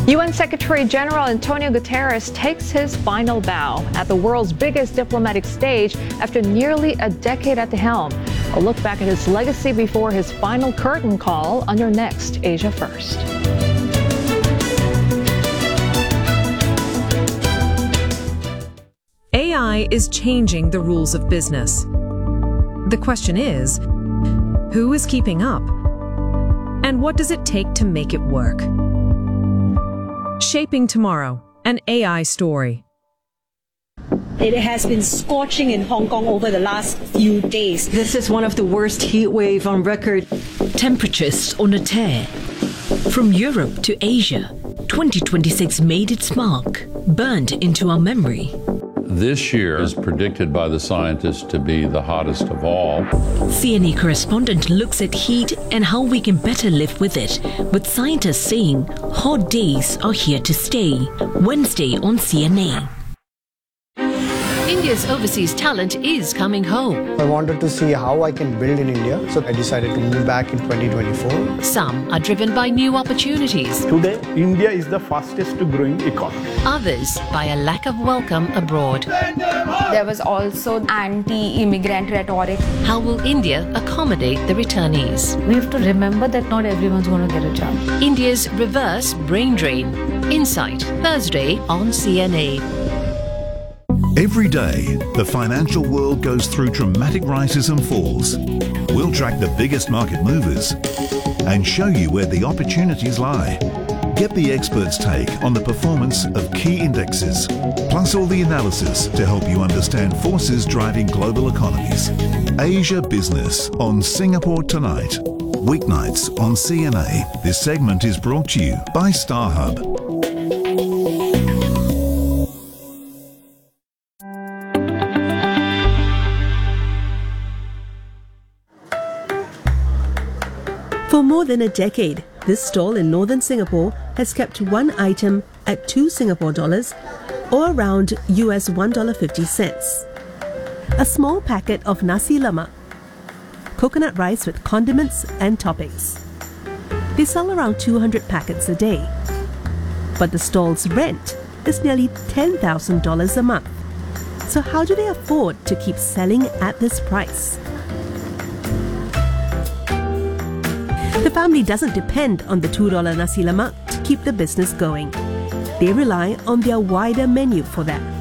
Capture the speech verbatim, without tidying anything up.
U N Secretary General Antonio Guterres takes his final bow at the world's biggest diplomatic stage after nearly a decade at the helm. A look back at his legacy before his final curtain call on your next Asia First. A I is changing the rules of business. The question is, who is keeping up? And what does it take to make it work? Shaping Tomorrow, an A I story. It has been scorching in Hong Kong over the last few days. This is one of the worst heat waves on record. Temperatures on a tear. From Europe to Asia, twenty twenty-six made its mark, burned into our memory. This year is predicted by the scientists to be the hottest of all. C N A correspondent looks at heat and how we can better live with it, with scientists saying hot days are here to stay. Wednesday on C N A. India's overseas talent is coming home. I wanted to see how I can build in India, so I decided to move back in twenty twenty-four. Some are driven by new opportunities. Today, India is the fastest growing economy. Others by a lack of welcome abroad. There was also anti-immigrant rhetoric. How will India accommodate the returnees? We have to remember that not everyone's going to get a job. India's reverse brain drain. Insight, Thursday on C N A. Every day, the financial world goes through dramatic rises and falls. We'll track the biggest market movers and show you where the opportunities lie. Get the experts' take on the performance of key indexes, plus all the analysis to help you understand forces driving global economies. Asia Business on Singapore Tonight. Weeknights on C N A. This segment is brought to you by StarHub. For more than a decade, this stall in northern Singapore has kept one item at two Singapore dollars, or around U S one dollar fifty. A small packet of nasi lemak, coconut rice with condiments and toppings. They sell around two hundred packets a day. But the stall's rent is nearly ten thousand dollars a month. So how do they afford to keep selling at this price? The family doesn't depend on the two dollar nasi lemak to keep the business going. They rely on their wider menu for that.